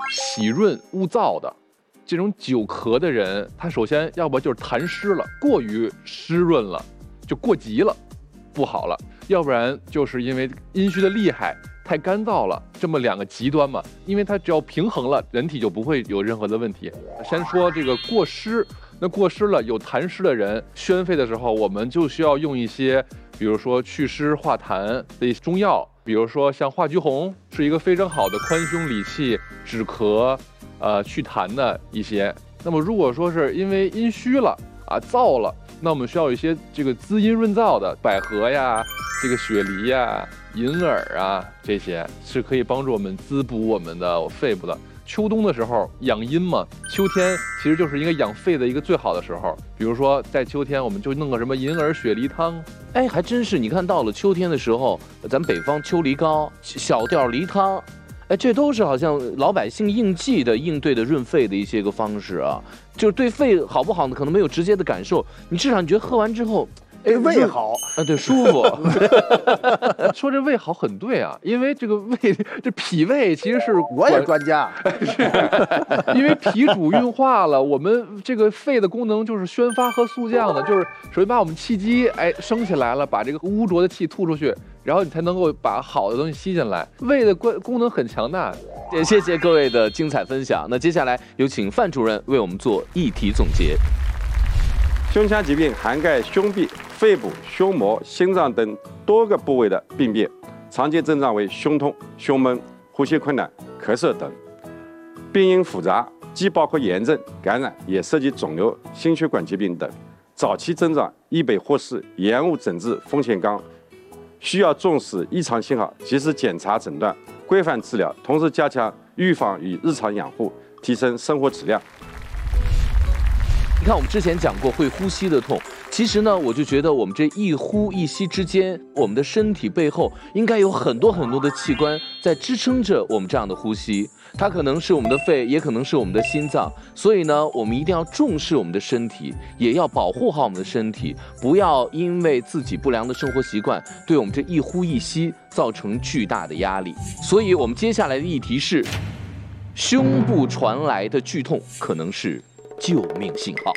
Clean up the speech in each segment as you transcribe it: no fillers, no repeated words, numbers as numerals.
喜润恶燥的。这种久咳的人，他首先要不就是痰湿了，过于湿润了，就过急了，不好了；要不然就是因为阴虚的厉害，太干燥了，这么两个极端嘛。因为它只要平衡了，人体就不会有任何的问题。先说这个过湿，那过湿了有痰湿的人，宣肺的时候，我们就需要用一些，比如说祛湿化痰的中药，比如说像化橘红，是一个非常好的宽胸理气、止咳。祛痰的一些。那么如果说是因为阴虚了燥了，那我们需要一些这个滋阴润燥的百合呀、这个雪梨呀、银耳啊，这些是可以帮助我们滋补我们的肺部的。秋冬的时候养阴嘛，秋天其实就是一个养肺的一个最好的时候。比如说在秋天，我们就弄个什么银耳雪梨汤。 哎，还真是，你看到了秋天的时候，咱们北方秋梨膏、小吊梨汤。哎，这都是好像老百姓应季的应对的润肺的一些个方式啊，就是对肺好不好呢，可能没有直接的感受，你至少你觉得喝完之后， 哎，胃好对，舒服。 说这胃好很对啊，因为这个胃，这脾胃其实是我也专家， 因为脾主运化了，我们这个肺的功能就是宣发和肃降的，就是首先把我们气机升起来了，把这个污浊的气吐出去。然后你才能够把好的东西吸进来，胃的功能很强大。 也谢谢各位的精彩分享。那接下来有请范主任为我们做议题总结。 胸腔疾病涵盖胸壁、肺部、胸膜、心脏等多个部位的病变，常见症状为胸痛、胸闷、呼吸困难、咳嗽等。病因复杂，既包括炎症、感染，也涉及肿瘤、心血管疾病等。早期症状易被忽视，延误诊治风险高。需要重视异常信号，及时检查诊断，规范治疗，同时加强预防与日常养护，提升生活质量。 你看，我们之前讲过会呼吸的痛，其实呢，我就觉得我们这一呼一吸之间，我们的身体背后应该有很多很多的器官在支撑着我们这样的呼吸。它可能是我们的肺，也可能是我们的心脏，所以呢，我们一定要重视我们的身体，也要保护好我们的身体，不要因为自己不良的生活习惯，对我们这一呼一吸造成巨大的压力。所以我们接下来的议题是，胸部传来的剧痛可能是救命信号。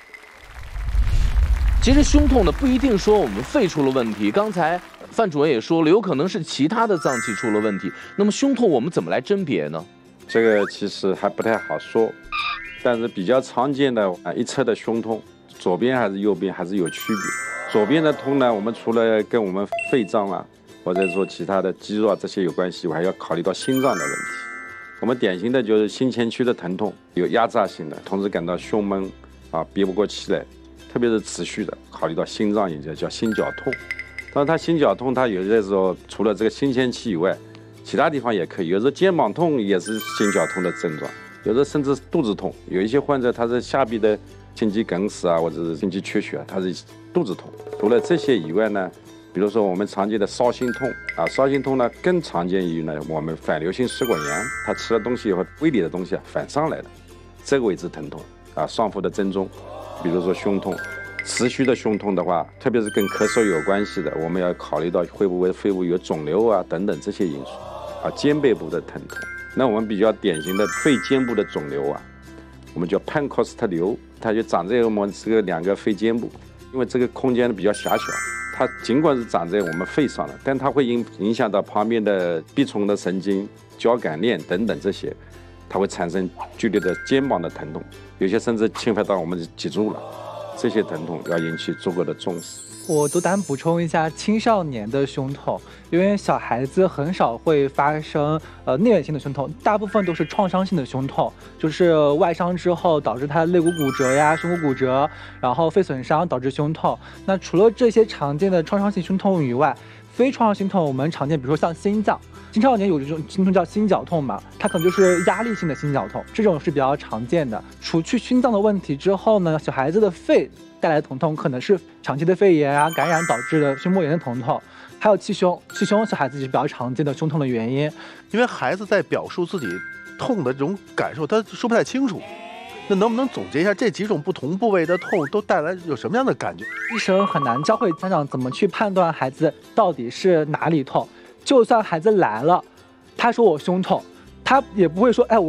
其实胸痛呢，不一定说我们肺出了问题，刚才范主任也说了，有可能是其他的脏器出了问题。那么胸痛我们怎么来甄别呢？ 这个其实还不太好说，但是比较常见的一侧的胸痛，左边还是右边还是有区别。左边的痛呢，我们除了跟我们肺脏或者说其他的肌肉这些有关系，我还要考虑到心脏的问题。我们典型的就是心前区的疼痛，有压榨性的，同时感到胸闷憋不过气来，特别是持续的，考虑到心脏也叫心绞痛。当然，它心绞痛，它有的时候除了这个心前期以外，其他地方也可以。有时候肩膀痛也是心绞痛的症状，有时候甚至肚子痛。有一些患者他是下臂的心肌梗死或者是心肌缺血，他是肚子痛。除了这些以外呢，比如说我们常见的烧心痛烧心痛呢更常见于呢我们反流性食管炎，他吃了东西以后胃里的东西反上来的，这个位置疼痛上腹的正中，比如说胸痛。持续的胸痛的话，特别是跟咳嗽有关系的，我们要考虑到会不会肺部有肿瘤等等这些因素肩背部的疼痛。那我们比较典型的肺尖部的肿瘤我们叫潘科斯特瘤，它就长在我们这个两个肺尖部，因为这个空间比较狭小，它尽管是长在我们肺上了，但它会影响到旁边的臂冲的神经、交感链等等这些，它会产生剧烈的肩膀的疼痛，有些甚至侵犯到我们的脊柱了。这些疼痛要引起足够的重视。 我斗胆补充一下青少年的胸痛，因为小孩子很少会发生内源性的胸痛，大部分都是创伤性的胸痛，就是外伤之后导致他的肋骨骨折呀、胸骨骨折，然后肺损伤导致胸痛。那除了这些常见的创伤性胸痛以外，非创伤性痛我们常见，比如说像心脏，青少年有这种心痛叫心绞痛嘛，它可能就是压力性的心绞痛，这种是比较常见的。除去心脏的问题之后呢，小孩子的肺带来的疼痛可能是长期的肺炎感染导致的胸膜炎的疼痛，还有气胸，小孩子也是比较常见的胸痛的原因。 因为孩子在表述自己痛的这种感受，他说不太清楚。那能不能总结一下这几种不同部位的痛都带来有什么样的感觉？ 医生很难教会家长怎么去判断孩子到底是哪里痛。就算孩子来了，他说我胸痛，他也不会说，